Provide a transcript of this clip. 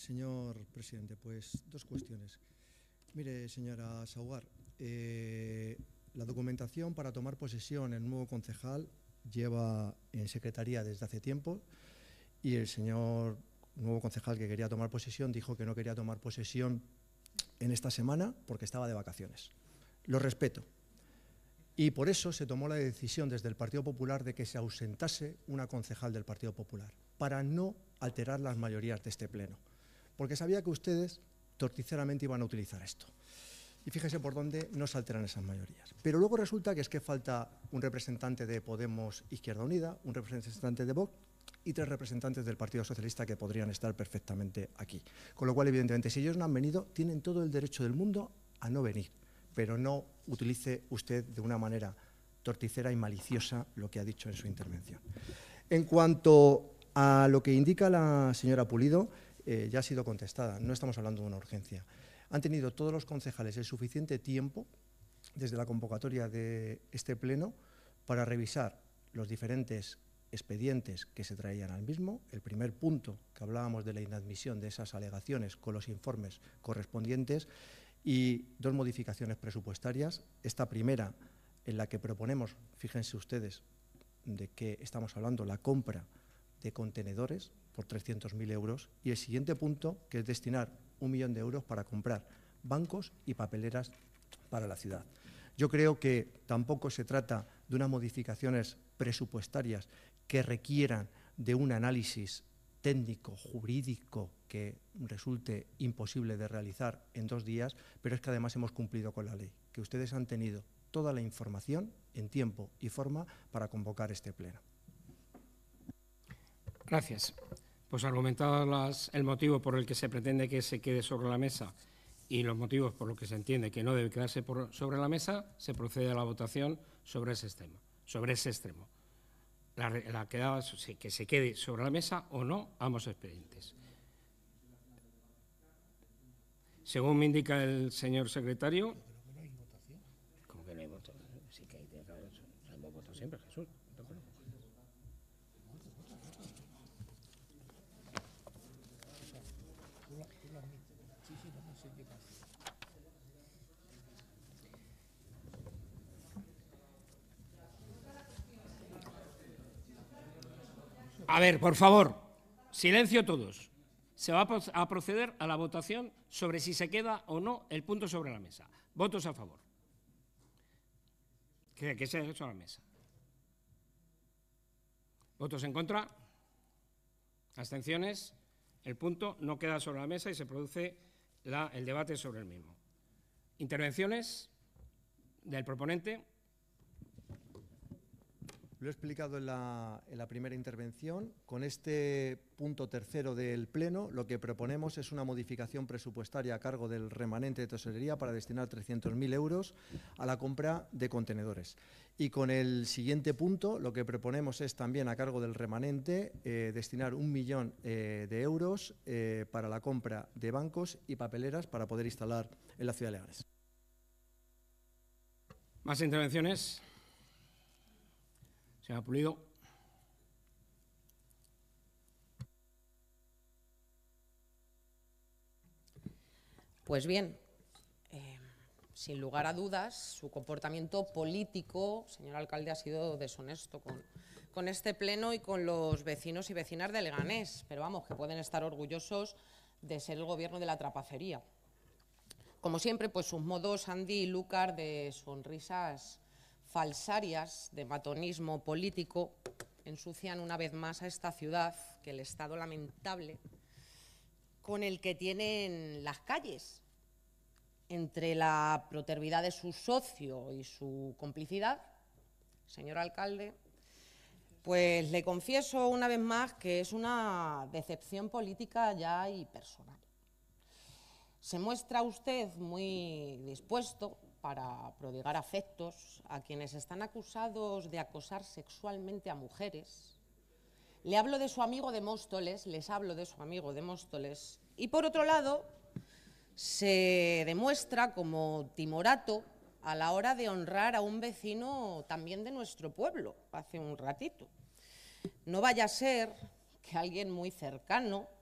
Señor presidente, pues dos cuestiones. Mire, señora Saugar, la documentación para tomar posesión el nuevo concejal lleva en secretaría desde hace tiempo y el señor nuevo concejal que quería tomar posesión dijo que no quería tomar posesión en esta semana porque estaba de vacaciones. Lo respeto. Y por eso se tomó la decisión desde el Partido Popular de que se ausentase una concejal del Partido Popular, para no alterar las mayorías de este pleno. Porque sabía que ustedes torticeramente iban a utilizar esto. Y fíjese por dónde no se alteran esas mayorías. Pero luego resulta que es que falta un representante de Podemos Izquierda Unida, un representante de Vox y 3 representantes del Partido Socialista que podrían estar perfectamente aquí. Con lo cual, evidentemente, si ellos no han venido, tienen todo el derecho del mundo a no venir. Pero no utilice usted de una manera torticera y maliciosa lo que ha dicho en su intervención. En cuanto a lo que indica la señora Pulido, ya ha sido contestada, no estamos hablando de una urgencia. Han tenido todos los concejales el suficiente tiempo, desde la convocatoria de este pleno, para revisar los diferentes expedientes que se traían al mismo. El primer punto, que hablábamos de la inadmisión de esas alegaciones con los informes correspondientes, y 2 modificaciones presupuestarias. Esta primera, en la que proponemos, fíjense ustedes de qué estamos hablando, la compra de contenedores por 300.000 euros, y el siguiente punto, que es destinar 1 millón de euros para comprar bancos y papeleras para la ciudad. Yo creo que tampoco se trata de unas modificaciones presupuestarias que requieran de un análisis técnico, jurídico, que resulte imposible de realizar en 2 días, pero es que además hemos cumplido con la ley, que ustedes han tenido toda la información en tiempo y forma para convocar este pleno. Gracias. Pues argumentado el motivo por el que se pretende que se quede sobre la mesa y los motivos por los que se entiende que no debe quedarse sobre la mesa, se procede a la votación sobre ese extremo. La quedada, que se quede sobre la mesa o no ambos expedientes. Según me indica el señor secretario. Pero no hay votación. ¿Cómo que no hay votación? Sí que hemos votado siempre, Jesús. A ver, por favor, silencio todos. Se va a proceder a la votación sobre si se queda o no el punto sobre la mesa. Votos a favor. Que se ha hecho a la mesa. Votos en contra. Abstenciones. El punto no queda sobre la mesa y se produce el debate sobre el mismo. Intervenciones del proponente. Lo he explicado en la primera intervención. Con este punto tercero del Pleno, lo que proponemos es una modificación presupuestaria a cargo del remanente de tesorería para destinar 300.000 euros a la compra de contenedores. Y con el siguiente punto, lo que proponemos es también a cargo del remanente destinar 1 millón de euros para la compra de bancos y papeleras para poder instalar en la ciudad de Leganés. ¿Más intervenciones? Señora Pulido. Pues bien, sin lugar a dudas, su comportamiento político, señor alcalde, ha sido deshonesto con este pleno y con los vecinos y vecinas de Leganés. Pero vamos, que pueden estar orgullosos de ser el gobierno de la trapacería. Como siempre, pues sus modos Andy y Lúcar de sonrisas falsarias, de matonismo político, ensucian una vez más a esta ciudad que el estado lamentable con el que tienen las calles, entre la protervidad de su socio y su complicidad, señor alcalde, pues le confieso una vez más que es una decepción política ya y personal. Se muestra usted muy dispuesto para prodigar afectos a quienes están acusados de acosar sexualmente a mujeres. Le hablo de su amigo de Móstoles, les hablo de su amigo de Móstoles. Y por otro lado, se demuestra como timorato a la hora de honrar a un vecino también de nuestro pueblo, hace un ratito. No vaya a ser que alguien muy cercano